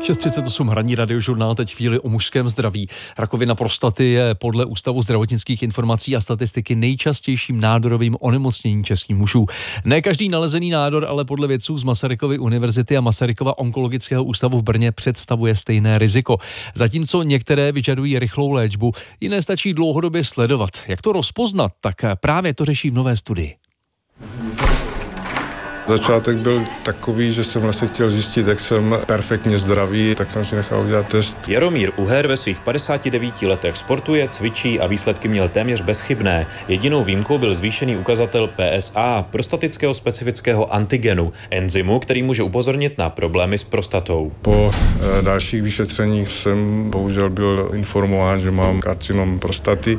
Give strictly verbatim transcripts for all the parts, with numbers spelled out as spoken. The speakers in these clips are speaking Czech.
šest třicet osm Hraní radiožurnál, teď chvíli o mužském zdraví. Rakovina prostaty je podle Ústavu zdravotnických informací a statistiky nejčastějším nádorovým onemocněním českých mužů. Ne každý nalezený nádor, ale podle vědců z Masarykovy univerzity a Masarykova onkologického ústavu v Brně představuje stejné riziko. Zatímco některé vyžadují rychlou léčbu, jiné stačí dlouhodobě sledovat. Jak to rozpoznat, tak právě to řeší v nové studii. Začátek byl takový, že jsem vlastně chtěl zjistit, jak jsem perfektně zdravý, tak jsem si nechal udělat test. Jaromír Uher ve svých padesáti devíti letech sportuje, cvičí a výsledky měl téměř bezchybné. Jedinou výjimkou byl zvýšený ukazatel P S A, prostatického specifického antigenu, enzymu, který může upozornit na problémy s prostatou. Po e, dalších vyšetřeních jsem bohužel byl informován, že mám karcinom prostaty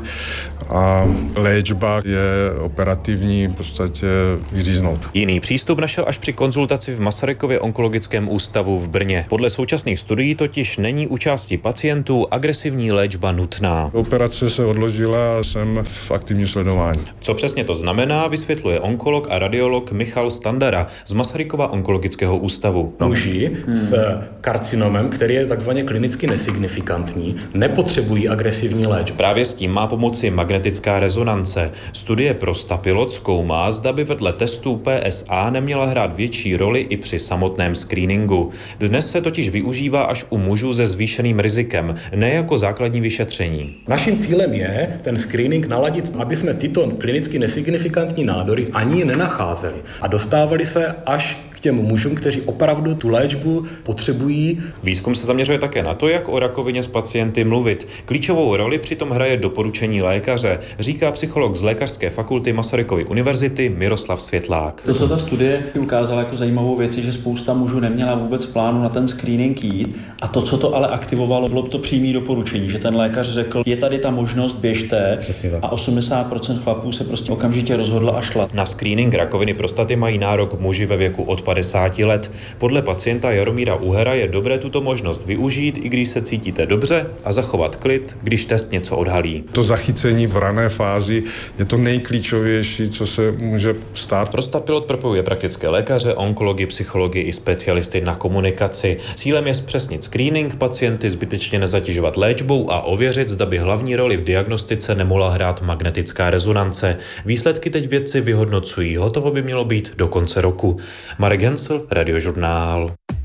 a léčba je operativní v podstatě vyříznout. Jiný přístup našel až při konzultaci v Masarykově onkologickém ústavu v Brně. Podle současných studií totiž není u části pacientů agresivní léčba nutná. Operace se odložila a jsem v aktivním sledování. Co přesně to znamená, vysvětluje onkolog a radiolog Michal Standara z Masarykova onkologického ústavu. Muži hmm. s karcinomem, který je takzvaně klinicky nesignifikantní, nepotřebují agresivní léčbu. Právě s tím má pomoci magnetická rezonance. Studie Prostapilot zkoumá, zda by vedle testů P S A neměla hrát větší roli i při samotném screeningu. Dnes se totiž využívá až u mužů se zvýšeným rizikem, ne jako základní vyšetření. Naším cílem je ten screening naladit, aby jsme tyto klinicky nesignifikantní nádory ani nenacházeli a dostávali se až k těm mužům, kteří opravdu tu léčbu potřebují. Výzkum se zaměřuje také na to, jak o rakovině s pacienty mluvit. Klíčovou roli přitom hraje doporučení lékaře, říká psycholog z Lékařské fakulty Masarykovy univerzity Miroslav Světlák. To, co ta studie ukázala jako zajímavou věc, je, že spousta mužů neměla vůbec plánu na ten screening jít, a to, co to ale aktivovalo, bylo to přímé doporučení, že ten lékař řekl, je tady ta možnost, běžte, a osmdesát procent chlapů se prostě okamžitě rozhodlo a šla. Na screening rakoviny prostaty mají nárok muži ve věku od padesáti let. Podle pacienta Jaromíra Uhera je dobré tuto možnost využít, i když se cítíte dobře, a zachovat klid, když test něco odhalí. To zachycení v rané fázi je to nejklíčovější, co se může stát. Prostapilot propojuje praktické lékaře, onkology, psychology i specialisty na komunikaci. Cílem je zpřesnit screening, pacienty zbytečně nezatěžovat léčbou a ověřit, zda by hlavní roli v diagnostice nemohla hrát magnetická rezonance. Výsledky teď vědci vyhodnocují. Hotovo by mělo být do konce roku. Marek Hensel, Radiožurnál.